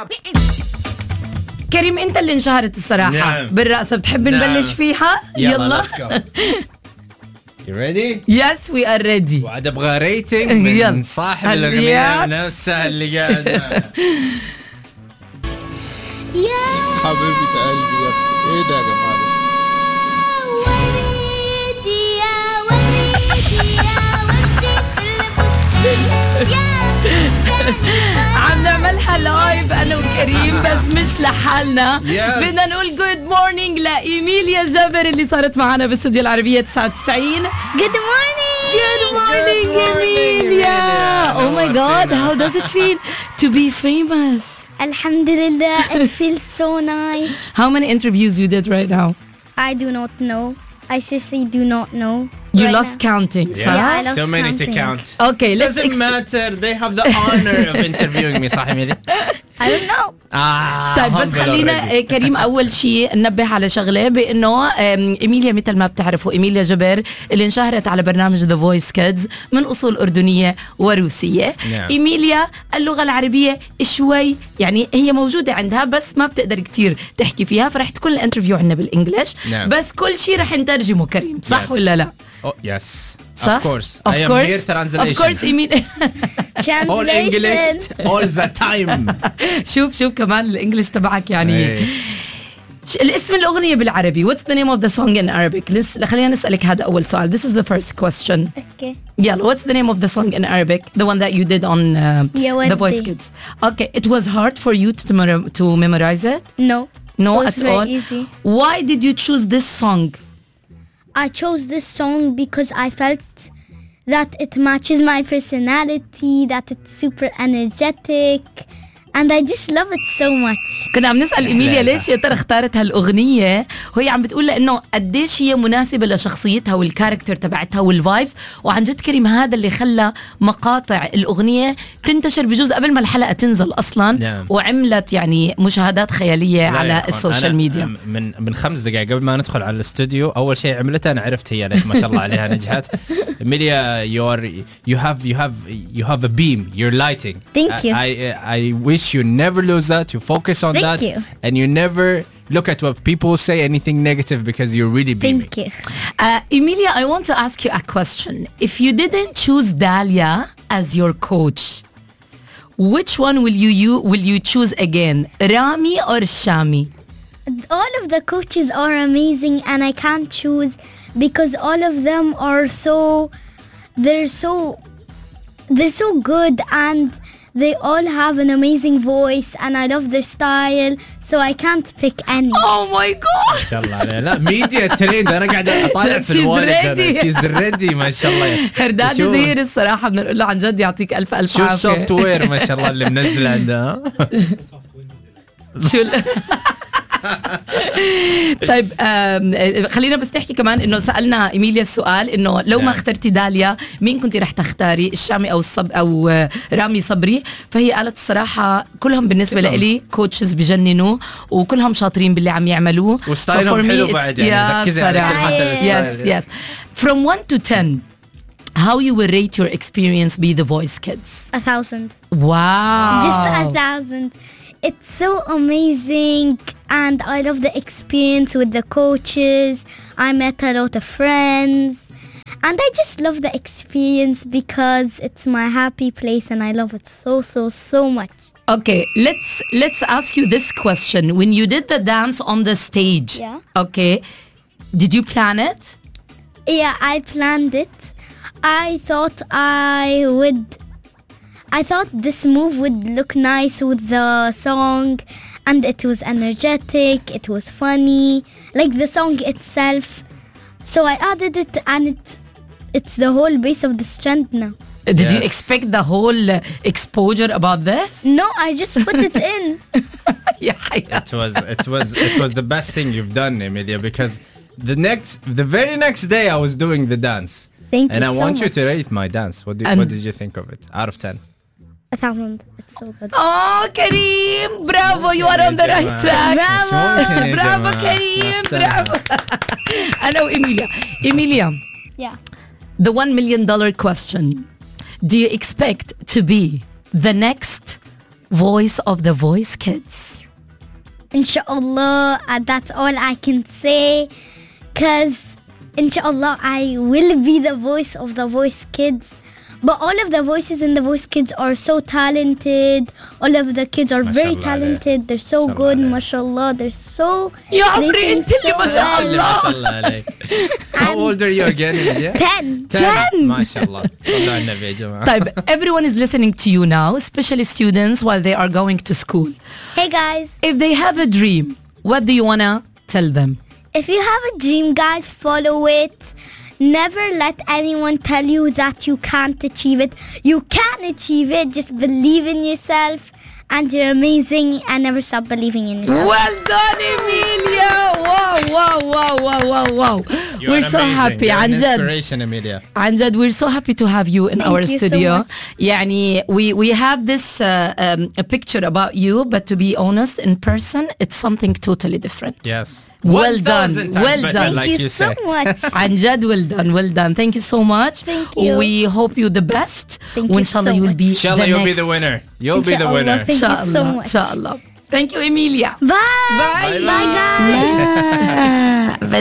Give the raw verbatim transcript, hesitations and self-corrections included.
كريم انت اللي انشهرت الصراحة نعم. بالرقصة، بتحب نعم. نبلش فيها؟ يلا let's go. You ready? Yes we are ready. وعاد ابغى ريتنج من صاحب الاغنية Yes. نفسها اللي قاعد معنا. حبيبي قلبي يا اختي، ايه ده يا جماعه ده؟ وريدي يا وريدي يا وردي في البستان. عم نعملها لايف انا وكريم بس مش لحالنا. Yes. بدنا نقول جود مورنينج لإيميليا جابر اللي صارت معنا باستوديو العربية تسعة وتسعين. Good morning. Good morning Good morning, Emilia. Emilia. Oh my God, نورتينا. how does it feel to be famous? Alhamdulillah, it feels so nice. How many interviews you did right now? I do not know. I seriously do not know. You right lost now. counting, Yeah. صح? Yeah, I lost Too many to counting. count. Okay, let's Doesn't ex- matter. They have the honor of interviewing me. صح ميلي؟ I don't know. آه طيب بس humble خلينا already. آه، كريم اول شيء ننبه على شغله بانه آم، ايميليا مثل ما بتعرفوا ايميليا جبر اللي انشهرت على برنامج ذا فويس كيدز من اصول اردنيه وروسيه. نعم. ايميليا اللغه العربيه شوي يعني هي موجوده عندها بس ما بتقدر كتير تحكي فيها، فرح تكون الانترفيو عندنا بالانجلش. نعم. بس كل شيء رح نترجمه كريم، صح Yes. ولا لا؟ Oh yes. صح؟ Of course. Of I am course. here translation. Of course ايميليا All Translation. English all the time. شوف شوف كمان الانجلش تبعك يعني. إيه. ش- الاسم الأغنية بالعربي. What's the name of the song in Arabic? لس خلينا نسألك هذا أول سؤال. This is the first question. Okay. يلا, what's the name of the song in Arabic? The one that you did on uh, يا The Voice ودي. Kids. Okay, it was hard for you to, memor- to memorize it? No. No, It was at very all. easy. Why did you choose this song? I chose this song because I felt that it matches my personality, that it's super energetic, and I just love it so much. كنا عم نسأل إيميليا لا. ليش يا ترى اختارت هالأغنية، وهي عم بتقول لأنه قديش هي مناسبة لشخصيتها والكاركتر تبعتها والفايبس، وعن جد كريم هذا اللي خلى مقاطع الأغنية تنتشر بجوز قبل ما الحلقة تنزل أصلا. نعم. وعملت يعني مشاهدات خيالية لا يا على أخوان، السوشيال أنا ميديا. من من خمس دقائق قبل ما ندخل على الاستوديو اول شيء عملته انا عرفت هي ليش ما شاء الله عليها نجحت. Emilia, you are you have you have you have a beam. You're lighting. Thank you. I I, I wish you never lose that. You focus on Thank that, you. and you never look at what people say anything negative because you're really beaming. Thank you. Uh, Emilia, I want to ask you a question. If you didn't choose Dalia as your coach, which one will you, you will you choose again, Rami or Shami? All of the coaches are amazing, and I can't choose because all of them are so they're so they're so good, and they all have an amazing voice, and I love their style, so I can't pick any. Oh my God! ما شاء الله عليها. لا ميديا ترند انا قاعد اطالع في She's الوالد ready. شيز ريدي ما شاء الله. هرداد شو- زهير الصراحة بنقول له عن جد يعطيك ألف ألف شو عافية. السوفت وير ما شاء الله اللي منزل عندها. شو ال- طيب آم، خلينا بس نحكي كمان انه سالنا ايميليا السؤال انه لو ما نعم. اخترتي داليا مين كنتي رح تختاري، الشامي او الصب او آه، رامي صبري؟ فهي قالت الصراحه كلهم بالنسبه كلهم. لي كوتشز بجننوا وكلهم شاطرين باللي عم يعملوه. وستايلهم So for me حلو it's- بعد يعني، يا ركزي على صراحة. كلمات الستايل. Yes, yes. From one to ten, how you will rate your experience be The Voice Kids? A thousand. Wow. Just a thousand. It's so amazing, and I love the experience with the coaches. I met a lot of friends, and I just love the experience because it's my happy place, and I love it so, so, so much. Okay, let's let's ask you this question. When you did the dance on the stage, Yeah. okay, did you plan it? Yeah, I planned it. I thought I would. I thought this move would look nice with the song, and it was energetic, it was funny, like the song itself. So I added it, and it it's the whole base of the strand now. Did you Yes. expect the whole uh, exposure about this? No, I just put it in. Yeah, yeah. It was it was it was the best thing you've done, Emilia, because the next the very next day I was doing the dance. Thank And you I so want you much. to rate my dance. What did, And- what did you think of it? Out of ten. A thousand. It's so good. Oh, Kareem, bravo, you are on the right track. Bravo. برافو كريم برافو. أنا وإيميليا. إيميليا, Yeah. the one million dollar question. Do you expect to be the next voice of the Voice Kids. Inshallah, uh, that's all I can say. Because, inshallah, I will be the voice of the Voice Kids. But all of the voices in the Voice Kids are so talented. All of the kids are very MashaAllah talented. They're so MashaAllah good, عليك. mashallah. They're so... يا they عمري sing انت اللي so ما شاء well. اللي ما الله. شاء الله عليك. How old are you again, Emilia? Ten. Ten. ما شاء الله. صلوا على النبي يا جماعة. طيب, everyone is listening to you now, especially students while they are going to school. Hey guys, If they have a dream, what do you wanna tell them? if you have a dream, guys, follow it. Never let anyone tell you that you can't achieve it. You can achieve it. Just believe in yourself. And you're amazing. And never stop believing in yourself. Well done, Emilia! Wow, wow, wow, wow, wow, wow. You We're are so amazing. happy. You're an عن جد. inspiration, Emilia. عن جد, we're so happy to have you in Thank our you so studio. much. يعني we we have this uh, um, a picture about you, but to be honest, in person, it's something totally different. Yes. Well one done, thousand times well better, done. like Thank you you so say. much. عن جد, well done, well done. Thank you so much. Thank you. We hope you the best. Thank you وإن شاء الله so you'll much. be Inshallah, the you'll be next. the winner. You'll be the Inshallah. winner. Thank you so Inshallah, much. inshallah. Thank you, Emilia. Bye. Bye. Bye, guys. لا